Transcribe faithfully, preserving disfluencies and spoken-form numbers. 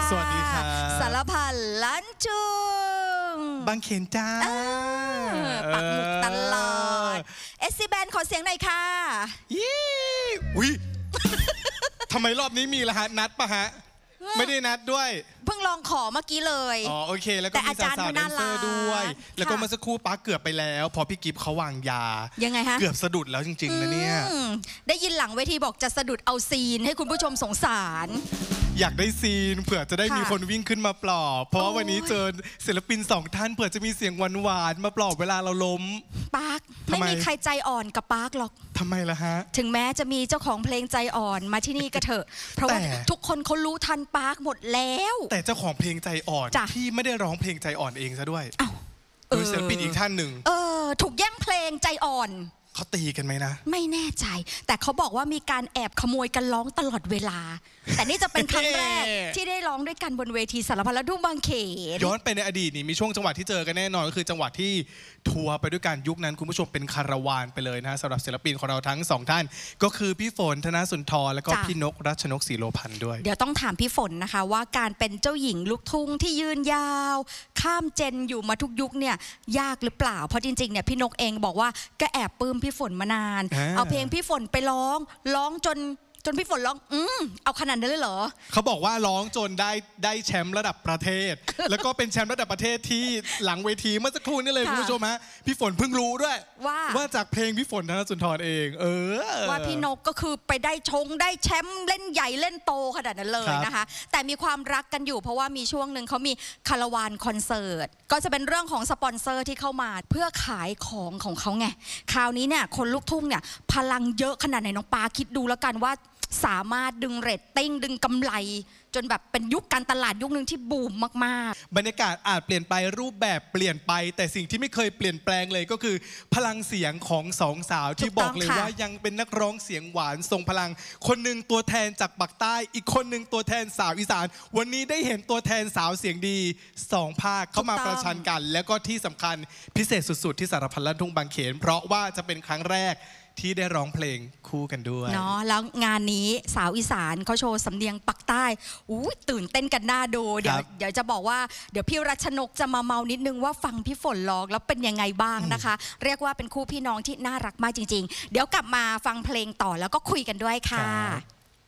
สวัสดีค่ะสารพันลันจุงบางเขนจ้าปักหมุกตลอดเอสซีแบนขอเสียงหน่อยค่ะยี่วิทำไมรอบนี้มีละฮะนัดปะฮะไม่ได้นัดด้วยเพิ่งลองขอเมื่อกี้เลยอ๋อโอเคแล้วก็มีสาวๆแดนเซอร์ด้วยแล้วก็เมื่อสักครู่ป้าเกือบไปแล้วพอพี่กิฟเขาวางยายังไงฮะเกือบสะดุดแล้วจริงๆนะเนี่ยได้ยินหลังเวทีบอกจะสะดุดเอาซีนให้คุณผู้ชมสงสารอยากได้ซีนเผื่อจะได้มีคนวิ่งขึ้นมาปลอบเพราะว่าวันนี้เจอศิลปินสองท่านเผื่อจะมีเสียงหวานๆมาปลอบเวลาเราล้มปาร์คไม่มีใครใจอ่อนกับปาร์คหรอกทำไมล่ะฮะถึงแม้จะมีเจ้าของเพลงใจอ่อนมาที่นี่ก็เถอะเพราะว่าทุกคนเขารู้ทันปาร์คหมดแล้วแต่เจ้าของเพลงใจอ่อนที่ไม่ได้ร้องเพลงใจอ่อนเองซะด้วยโดยศิลปินอีกท่านหนึ่งเออถูกแย่งเพลงใจอ่อนเขาตีกันไหมนะไม่แน่ใจแต่เขาบอกว่ามีการแอบขโมยกันร้องตลอดเวลาแต่นี่จะเป็นครั้งแรกที่ได้ร้องด้วยกันบนเวทีสารพันละดุ้งบางเขนย้อนไปในอดีตนี่มีช่วงจังหวะที่เจอกันแน่นอนก็คือจังหวะที่ทัวร์ไปด้วยกันยุคนั้นคุณผู้ชมเป็นคาราวานไปเลยนะสำหรับศิลปินของเราทั้งสองท่านก็คือพี่ฝนธนสุนทรและก็พี่นกรัชนกศรีโลพันธ์ด้วยเดี๋ยวต้องถามพี่ฝนนะคะว่าการเป็นเจ้าหญิงลูกทุ่งที่ยืนยาวข้ามเจนอยู่มาทุกยุคเนี่ยยากหรือเปล่าเพราะจริงๆเนี่ยพี่นกเองบอกว่าก็แอบปลื้มพี่ฝนมานานเอาเพลงพี่ฝนไปร้องร้องจนจนพี่ฝนร้องอืมเอาขนาดนั้นเลยเหรอเขาบอกว่าร้องจนได้ได้แชมป์ระดับประเทศ แล้วก็เป็นแชมป์ระดับประเทศที่หลังเวทีเมื่อสักครู่นี่เลยคุณผู้ชมฮะพี่ฝนเพิ่งรู้ด้วยว่าว่าจากเพลงพี่ฝนธนสุนทรเองเออว่าพี่นกก็คือไปได้ชงได้แชมป์เล่นใหญ่เล่นโตขนาดนั้นเลยนะคะแต่มีความรักกันอยู่เพราะว่ามีช่วงหนึ่งเขามีคาราวานคอนเสิร์ตก็จะเป็นเรื่องของสปอนเซอร์ที่เข้ามาเพื่อขายของของเขาไงคราวนี้เนี่ยคนลูกทุ่งเนี่ยพลังเยอะขนาดไหนน้องปาคิดดูแล้วกันว่าสามารถดึงเรตติ้งดึงกำไรจนแบบเป็นยุคการตลาดยุคนึงที่บูมมากๆบรรยากาศอาจเปลี่ยนไปรูปแบบเปลี่ยนไปแต่สิ่งที่ไม่เคยเปลี่ยนแปลงเลยก็คือพลังเสียงของสองสาวที่บอกเลยว่ายังเป็นนักร้องเสียงหวานทรงพลังคนหนึ่งตัวแทนจากปากใต้อีกคนหนึ่งตัวแทนสาวอีสานวันนี้ได้เห็นตัวแทนสาวเสียงดีสองภาคเข้ามาประชันกันแล้วก็ที่สำคัญพิเศษสุดๆที่สารพันลั่นทุ่งบางเขนเพราะว่าจะเป็นครั้งแรกที่ได้ร้องเพลงคู่กันด้วยเนาะแล้วงานนี้สาวอีสานเขาโชว์สำเนียงปักใต้อู้ตื่นเต้นกันหน้าดูเดี๋ยวเดี๋ยวจะบอกว่าเดี๋ยวพี่รัชนกจะมาเมานิดนึงว่าฟังพี่ฝนร้องแล้วเป็นยังไงบ้างนะคะเรียกว่าเป็นคู่พี่น้องที่น่ารักมากจริงๆเดี๋ยวกลับมาฟังเพลงต่อแล้วก็คุยกันด้วยค่ะ